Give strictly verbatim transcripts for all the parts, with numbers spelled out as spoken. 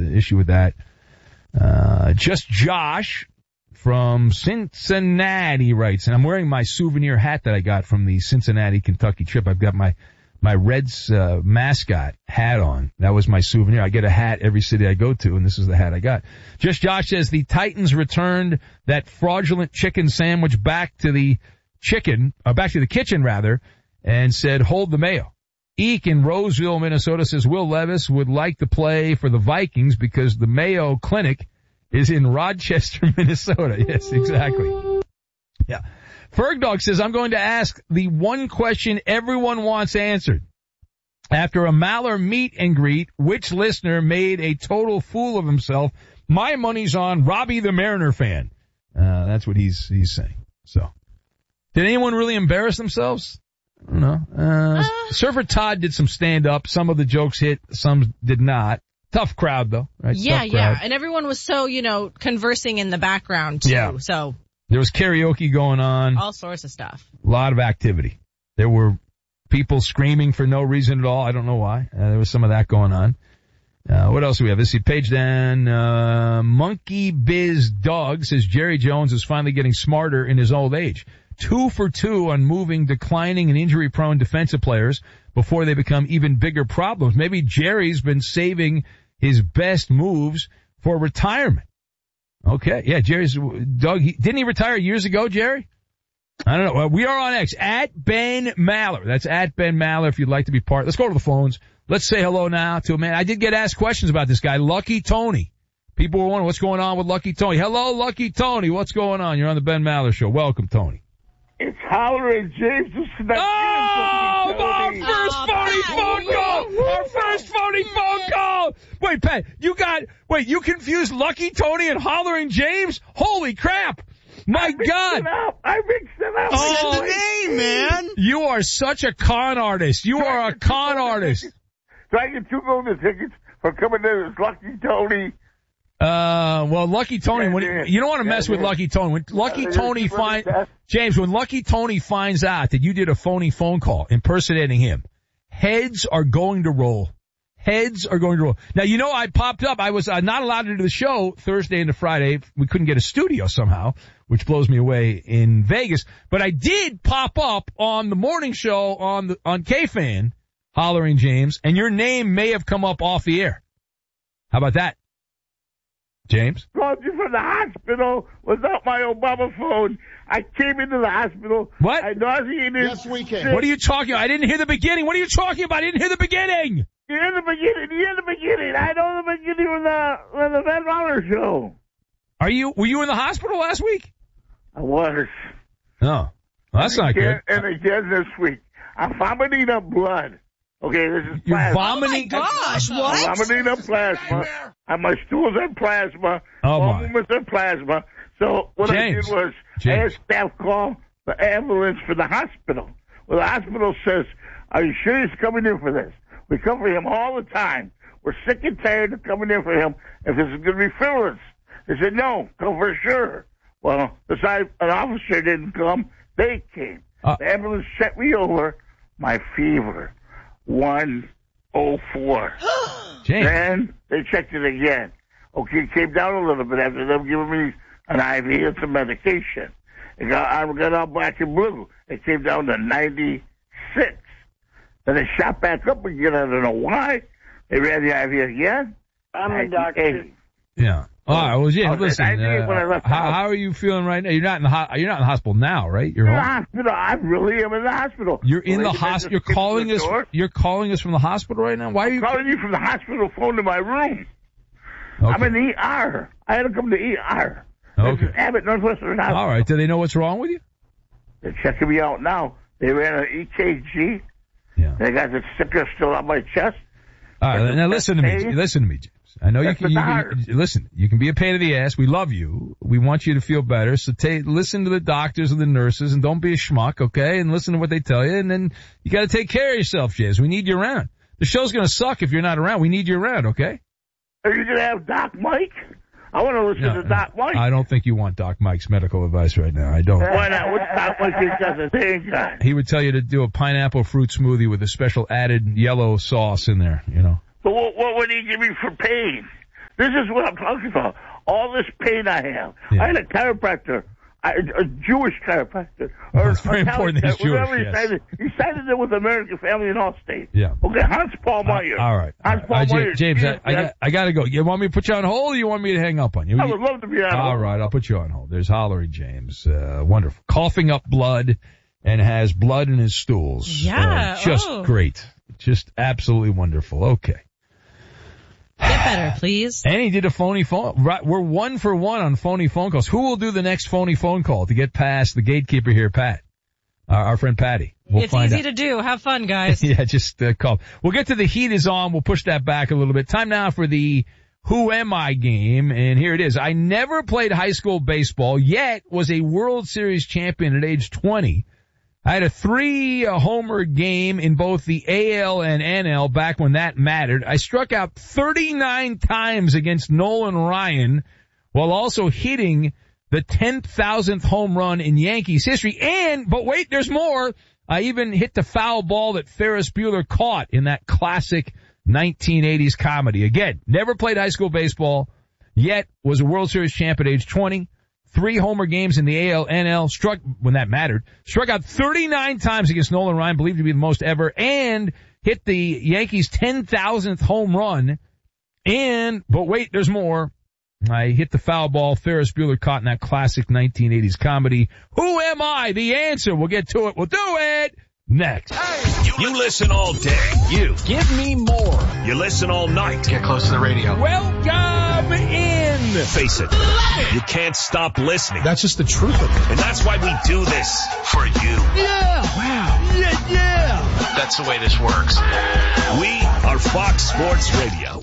issue with that. Uh, just Josh from Cincinnati writes, and I'm wearing my souvenir hat that I got from the Cincinnati, Kentucky trip. I've got my, my Reds, uh, mascot hat on. That was my souvenir. I get a hat every city I go to, and this is the hat I got. Just Josh says the Titans returned that fraudulent chicken sandwich back to the chicken, uh, back to the kitchen rather, and said, hold the mayo. Eek in Roseville, Minnesota says Will Levis would like to play for the Vikings because the Mayo Clinic is in Rochester, Minnesota. Yes, exactly. Yeah. Fergdog says, I'm going to ask the one question everyone wants answered. After a Maller meet and greet, which listener made a total fool of himself? My money's on Robbie the Mariner fan. Uh, that's what he's, he's saying. So, did anyone really embarrass themselves? I don't know. Uh, uh, Surfer Todd did some stand-up. Some of the jokes hit, some did not. Tough crowd, though, right? Yeah, Tough yeah. crowd. And everyone was so, you know, conversing in the background, too. Yeah. So there was karaoke going on. All sorts of stuff. A lot of activity. There were people screaming for no reason at all. I don't know why. Uh, there was some of that going on. Uh, what else do we have? Let's see. Page down. Uh, Monkey Biz Dog says Jerry Jones is finally getting smarter in his old age. Two for two on moving declining and injury-prone defensive players before they become even bigger problems. Maybe Jerry's been saving his best moves for retirement. Okay, yeah, Jerry's, Doug, he, didn't he retire years ago, Jerry? I don't know. Well, we are on X, at Ben Maller. That's at Ben Maller if you'd like to be part. Let's go to the phones. Let's say hello now to a man. I did get asked questions about this guy, Lucky Tony. People were wondering what's going on with Lucky Tony. Hello, Lucky Tony. What's going on? You're on the Ben Maller Show. Welcome, Tony. It's Holler and James. Oh, our first oh, phony Pat. phone call. Our first phony phone call. Wait, Pat, you got, wait, you confused Lucky Tony and Holler and James? Holy crap. My I God. It up. I mixed it up. Oh, Said the name, man. You are such a con artist. You are a con artist. So I get two golden tickets for coming in as Lucky Tony. Uh, well, Lucky Tony, Yeah, when yeah. you don't want to mess Yeah, with yeah. Lucky Tony. When Lucky Uh, Tony it's find, really James, when Lucky Tony finds out that you did a phony phone call impersonating him, heads are going to roll. Heads are going to roll. Now, you know, I popped up. I was uh, not allowed to do the show Thursday into Friday. We couldn't get a studio somehow, which blows me away in Vegas. But I did pop up on the morning show on the, on K-Fan, Hollering James, and your name may have come up off the air. How about that? James? Called you from the hospital without my Obama phone. I came into the hospital. What? I nauseated. Yes, we can. What are you talking about? I didn't hear the beginning. What are you talking about? I didn't hear the beginning. You're in the beginning. You're in the beginning. I know the beginning of the, of the Ben Maller show. Are you, were you in the hospital last week? I was. No. Well, that's not good. And again this week. I'm vomiting up blood. Okay, this is You're plasma. vomiting. Oh, my gosh, I'm what? vomiting up plasma. And my stool's on plasma. Oh, All my. movements on plasma. So what James. I did was James. I had staff call the ambulance for the hospital. Well, the hospital says, are you sure he's coming in for this? We come for him all the time. We're sick and tired of coming in for him if this is going to be frivolous. They said, no, come for sure. Well, the side, an officer didn't come. They came. Uh, the ambulance sent me over. My fever, one oh four. James. Then they checked it again. Okay, it came down a little bit after them giving me an I V and some medication. It got, I got all black and blue. It came down to ninety-six. Then it shot back up again. I don't know why. They ran the I V again. I'm a doctor. Yeah. All right. Well, yeah. I was Listen. at ninety-eight when I Uh, left the how, house. how are you feeling right now? You're not in the ho- you're not in the hospital now, right? You're In the home. hospital. I really am in the hospital. You're in Well, the they just hospital. You're kicked calling the us. door. You're calling us from the hospital right now. Why are you? calling you from the hospital phone to my room. Okay. I'm in the E R. I had to come to E R. Okay. This is Abbott Northwestern Hospital. All right. Do they know what's wrong with you? They're checking me out now. They ran an E K G. Yeah. They got the sticker still on my chest. All right. That's Now the listen to me. best Listen to me, James. I know you That's can, the you doctor. can. Listen. You can be a pain in the ass. We love you. We want you to feel better. So take listen to the doctors and the nurses, and don't be a schmuck, okay? And listen to what they tell you, and then you got to take care of yourself, James. We need you around. The show's gonna suck if you're not around. We need you around, okay? Are you going to have Doc Mike? I want to listen No, to Doc Mike. I don't think you want Doc Mike's medical advice right now. I don't. Why not? What's Doc Mike got the thing on? He would tell you to do a pineapple fruit smoothie with a special added yellow sauce in there, you know. But what, what would he give me for pain? This is what I'm talking about. All this pain I have. Yeah. I had a chiropractor, a, a Jewish chiropractor. Well, Or it's very Italian important that he's chiropractor, whatever Jewish, He yes. cited, he cited it with American Family and Allstate. Yeah. Okay, Hans Paul Meyer. Uh, all right. Hans All Paul right. Uh, Meyer. James, I, I, Yeah. got, I gotta go. You want me to put you on hold or you want me to hang up on you? I would love to be on All hold. right, I'll put you on hold. There's Hollery James. Uh, wonderful. Coughing up blood and has blood in his stools. Yeah. Uh, just oh. great. Just absolutely wonderful. Okay. Get better, please. And he did a phony phone. Right, we're one for one on phony phone calls. Who will do the next phony phone call to get past the gatekeeper here, Pat? Our, our friend Patty. We'll It's find easy out. to do. Have fun, guys. Yeah, just uh, call. We'll get to the heat is on. We'll push that back a little bit. Time now for the Who Am I game, and here it is. I never played high school baseball, yet was a World Series champion at age twenty. I had a three-homer game in both the A L and N L back when that mattered. I struck out thirty-nine times against Nolan Ryan while also hitting the ten thousandth home run in Yankees history. And, but wait, there's more. I even hit the foul ball that Ferris Bueller caught in that classic nineteen eighties comedy. Again, never played high school baseball, yet was a World Series champ at age twenty. Three homer games in the A L, N L, struck, when that mattered, struck out thirty-nine times against Nolan Ryan, believed to be the most ever, and hit the Yankees' ten thousandth home run. And, but wait, there's more. I hit the foul ball Ferris Bueller caught in that classic nineteen eighties comedy. Who am I? The answer. We'll get to it. We'll do it next. You listen all day. You. Give me more. You listen all night. Get close to the radio. Welcome in. Face it. You can't stop listening. That's just the truth of it. And that's why we do this. For you. Yeah. Wow. Yeah, yeah. That's the way this works. We are Fox Sports Radio.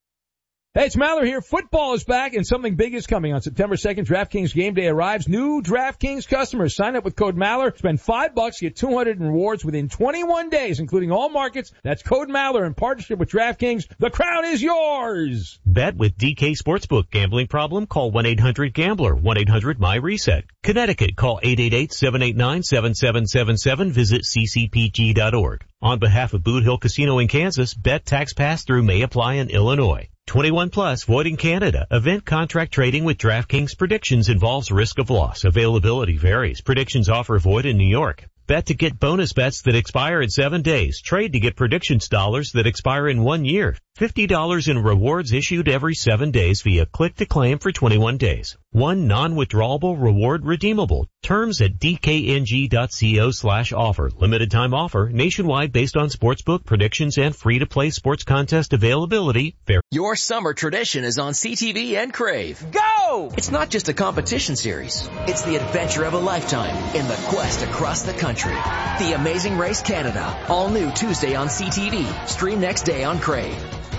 Hey, it's Maller here. Football is back and something big is coming on September second. DraftKings Game Day arrives. New DraftKings customers sign up with code Maller. Spend five bucks, get two hundred in rewards within twenty-one days, including all markets. That's code Maller in partnership with DraftKings. The crown is yours. Bet with D K Sportsbook. Gambling problem? Call one eight hundred gambler. one eight hundred my reset. Connecticut. Call eight eight eight, seven eight nine, seven seven seven seven. Visit c c p g dot org. On behalf of Boot Hill Casino in Kansas, bet tax pass-through may apply in Illinois. twenty-one plus, void in Canada. Event contract trading with DraftKings predictions involves risk of loss. Availability varies. Predictions offer void in New York. Bet to get bonus bets that expire in seven days. Trade to get predictions dollars that expire in one year. fifty dollars in rewards issued every seven days via click to claim for twenty-one days. One non-withdrawable reward redeemable. Terms at d k n g dot co slash offer. Limited time offer. Nationwide based on sportsbook predictions and free-to-play sports contest availability. Fair. Your summer tradition is on C T V and Crave. Go! It's not just a competition series. It's the adventure of a lifetime in the quest across the country. The Amazing Race Canada. All new Tuesday on C T V. Stream next day on Crave.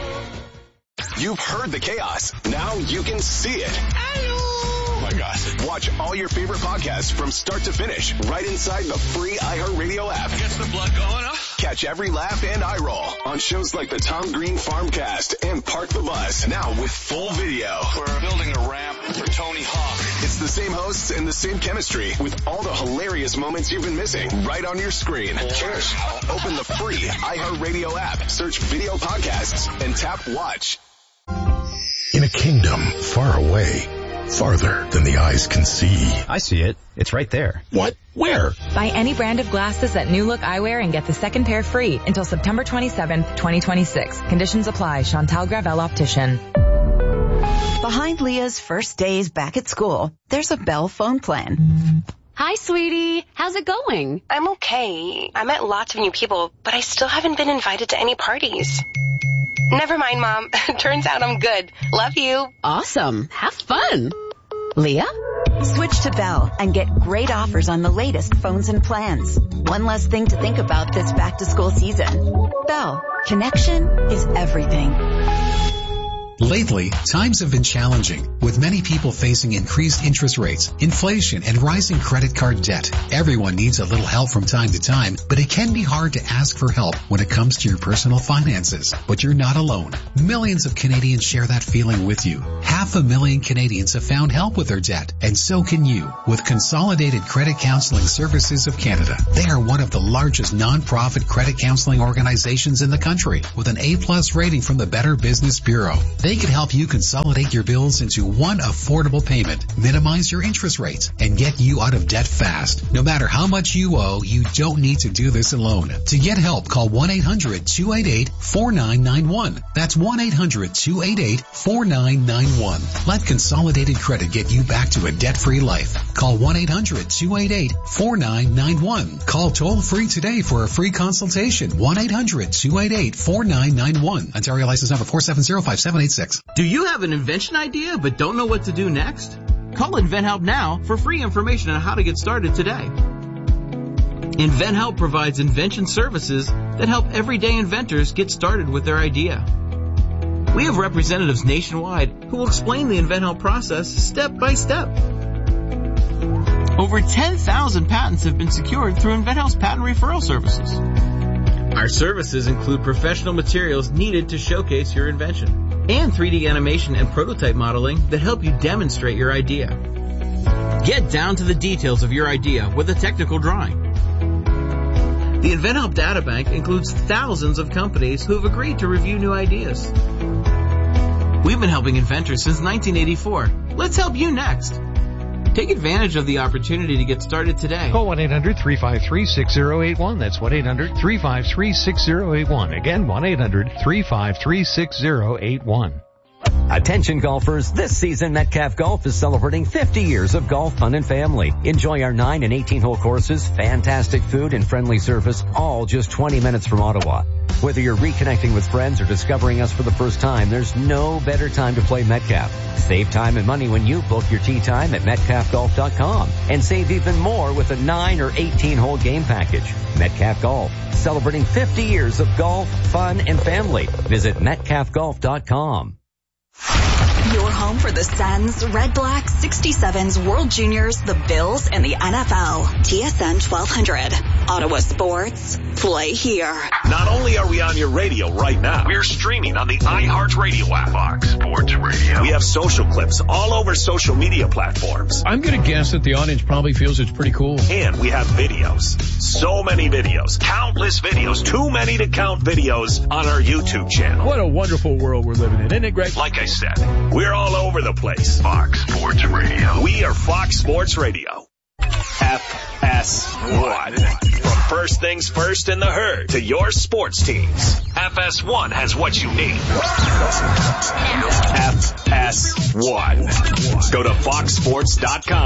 You've heard the chaos. Now you can see it. Oh my God. Watch all your favorite podcasts from start to finish right inside the free iHeartRadio app. Gets the blood going, huh? Catch every laugh and eye roll on shows like the Tom Green Farmcast and Park the Bus. Now with full video. We're building a ramp for Tony Hawk. It's the same hosts and the same chemistry with all the hilarious moments you've been missing right on your screen. Cheers. Open the free iHeartRadio app, search video podcasts, and tap watch. In a kingdom far away, farther than the eyes can see. I see it. It's right there. What? Where? Buy any brand of glasses at New Look Eyewear and get the second pair free until September twenty-seventh, twenty twenty-six. Conditions apply. Chantal Gravel Optician. Behind Leah's first days back at school, there's a Bell phone plan. Hi, sweetie. How's it going? I'm okay. I met lots of new people, but I still haven't been invited to any parties. Never mind, Mom. Turns out I'm good. Love you. Awesome. Have fun. Leah? Switch to Bell and get great offers on the latest phones and plans. One less thing to think about this back-to-school season. Bell. Connection is everything. Lately, times have been challenging, with many people facing increased interest rates, inflation, and rising credit card debt. Everyone needs a little help from time to time, but it can be hard to ask for help when it comes to your personal finances. But you're not alone. Millions of Canadians share that feeling with you. Half a million Canadians have found help with their debt, and so can you, with Consolidated Credit Counseling Services of Canada. They are one of the largest non-profit credit counseling organizations in the country, with an A plus rating from the Better Business Bureau. They They can help you consolidate your bills into one affordable payment, minimize your interest rates, and get you out of debt fast. No matter how much you owe, you don't need to do this alone. To get help, call one eight hundred two eight eight four nine nine one. That's one eight hundred two eight eight four nine nine one. Let Consolidated Credit get you back to a debt-free life. Call one eight hundred two eight eight four nine nine one. Call toll-free today for a free consultation. one eight hundred two eight eight four nine nine one. Ontario license number four seven zero five seven eight six. Do you have an invention idea but don't know what to do next? Call InventHelp now for free information on how to get started today. InventHelp provides invention services that help everyday inventors get started with their idea. We have representatives nationwide who will explain the InventHelp process step by step. Over ten thousand patents have been secured through InventHelp's patent referral services. Our services include professional materials needed to showcase your invention and three D animation and prototype modeling that help you demonstrate your idea. Get down to the details of your idea with a technical drawing. The InventHelp Databank includes thousands of companies who have agreed to review new ideas. We've been helping inventors since nineteen eighty-four. Let's help you next. Take advantage of the opportunity to get started today. Call one eight hundred three five three six zero eight one. That's one eight hundred three five three six zero eight one. Again, one eight hundred three five three six zero eight one. Attention golfers, this season Metcalf Golf is celebrating fifty years of golf fun and family. Enjoy our nine and eighteen hole courses, fantastic food and friendly service, all just twenty minutes from Ottawa. Whether you're reconnecting with friends or discovering us for the first time, there's no better time to play Metcalf. Save time and money when you book your tee time at metcalf golf dot com and save even more with a nine or eighteen hole game package. Metcalf Golf, celebrating fifty years of golf, fun and family. Visit metcalf golf dot com. Your home for the Sens, Red Blacks, sixty-sevens, World Juniors, the Bills, and the N F L. T S N twelve hundred. Ottawa Sports. Play here. Not only are we on your radio right now, we're streaming on the iHeartRadio app. Fox Sports Radio. We have social clips all over social media platforms. I'm going to guess that the audience probably feels it's pretty cool. And we have videos. So many videos. Countless videos. Too many to count videos on our YouTube channel. What a wonderful world we're living in, isn't it, Greg? Like I said, we're all over the place. Fox Sports Radio. We are Fox Sports Radio. F S one. From first things first in the herd to your sports teams, F S one has what you need. F S one. Go to fox sports dot com.